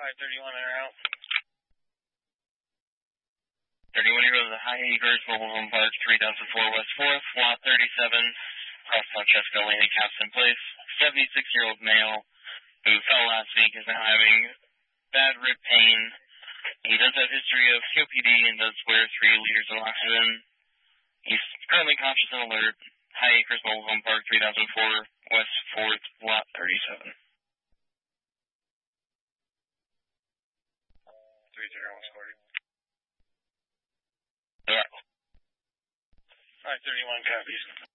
531 in or out. 31 year old, High Acres, Mobile Home Park, 3004 West 4th, lot 37, crosstalk Jessica Laney, Capstan Place. 76-year-old male who fell last week is now having bad rib pain. He does have history of COPD and does wear 3 liters of oxygen. He's currently conscious and alert. High Acres, Mobile Home Park, 3004 West 4th, lot 37. 301 Alright. 531 copies.